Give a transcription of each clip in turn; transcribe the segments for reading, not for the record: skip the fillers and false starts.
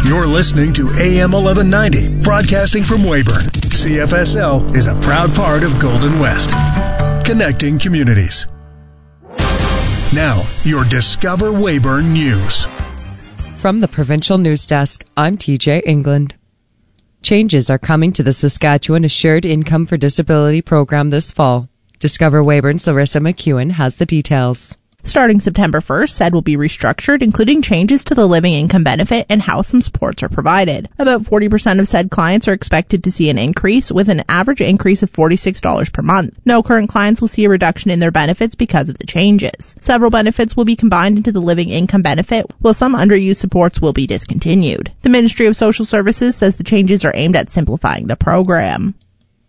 You're listening to AM 1190, broadcasting from Weyburn. CFSL is a proud part of Golden West, connecting communities. Now, your Discover Weyburn News. From the Provincial News Desk, I'm TJ England. Changes are coming to the Saskatchewan Assured Income for Disability program this fall. Discover Weyburn's Larissa McEwen has the details. Starting September 1st, SAID will be restructured, including changes to the living income benefit and how some supports are provided. About 40% of SAID clients are expected to see an increase, with an average increase of $46 per month. No current clients will see a reduction in their benefits because of the changes. Several benefits will be combined into the living income benefit, while some underused supports will be discontinued. The Ministry of Social Services says the changes are aimed at simplifying the program.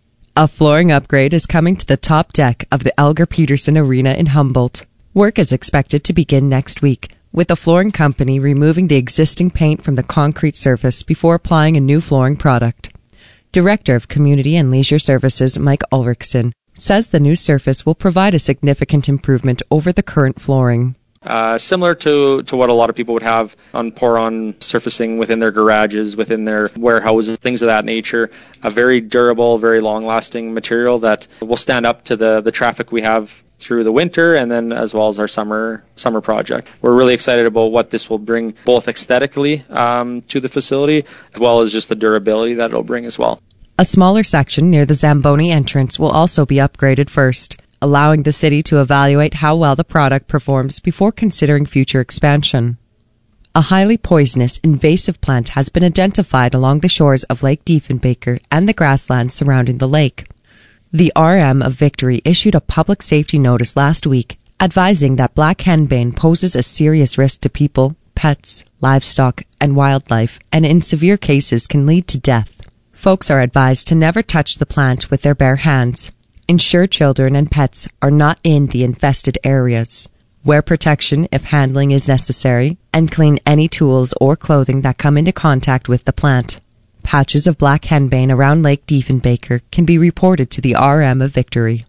A flooring upgrade is coming to the top deck of the Elgar Peterson Arena in Humboldt. Work is expected to begin next week, with the flooring company removing the existing paint from the concrete surface before applying a new flooring product. Director of Community and Leisure Services Mike Ulrichsen says the new surface will provide a significant improvement over the current flooring. Similar to what a lot of people would have on pour-on surfacing within their garages, within their warehouses, things of that nature. A very durable, very long-lasting material that will stand up to the traffic we have through the winter and then as well as our summer project. We're really excited about what this will bring both aesthetically to the facility as well as just the durability that it'll bring as well. A smaller section near the Zamboni entrance will also be upgraded first, allowing the city to evaluate how well the product performs before considering future expansion. A highly poisonous invasive plant has been identified along the shores of Lake Diefenbaker and the grasslands surrounding the lake. The RM of Victory issued a public safety notice last week advising that black henbane poses a serious risk to people, pets, livestock, and wildlife, and in severe cases can lead to death. Folks are advised to never touch the plant with their bare hands. Ensure children and pets are not in the infested areas. Wear protection if handling is necessary, and clean any tools or clothing that come into contact with the plant. Patches of black henbane around Lake Diefenbaker can be reported to the RM of Victory.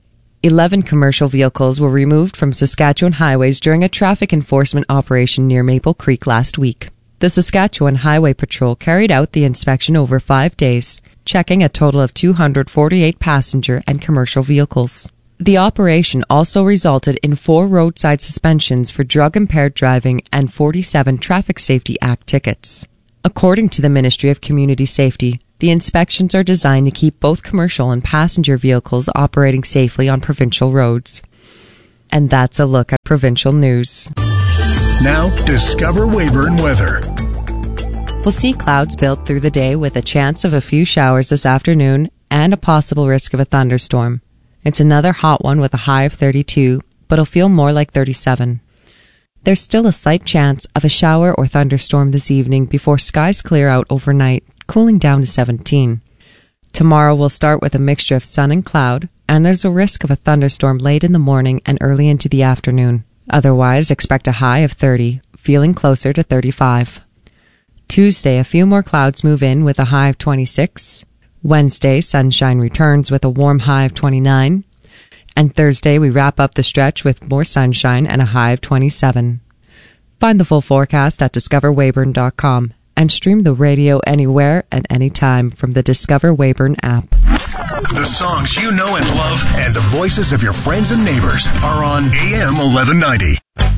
11 commercial vehicles were removed from Saskatchewan highways during a traffic enforcement operation near Maple Creek last week. The Saskatchewan Highway Patrol carried out the inspection over 5 days, checking a total of 248 passenger and commercial vehicles. The operation also resulted in 4 roadside suspensions for drug-impaired driving and 47 Traffic Safety Act tickets. According to the Ministry of Community Safety, the inspections are designed to keep both commercial and passenger vehicles operating safely on provincial roads. And that's a look at provincial news. Now, Discover Weyburn weather. We'll see clouds build through the day with a chance of a few showers this afternoon and a possible risk of a thunderstorm. It's another hot one with a high of 32, but it'll feel more like 37. There's still a slight chance of a shower or thunderstorm this evening before skies clear out overnight, cooling down to 17. Tomorrow will start with a mixture of sun and cloud, and there's a risk of a thunderstorm late in the morning and early into the afternoon. Otherwise, expect a high of 30, feeling closer to 35. Tuesday, a few more clouds move in with a high of 26. Wednesday, sunshine returns with a warm high of 29. And Thursday, we wrap up the stretch with more sunshine and a high of 27. Find the full forecast at discoverweyburn.com and stream the radio anywhere at any time from the Discover Weyburn app. The songs you know and love and the voices of your friends and neighbors are on AM 1190.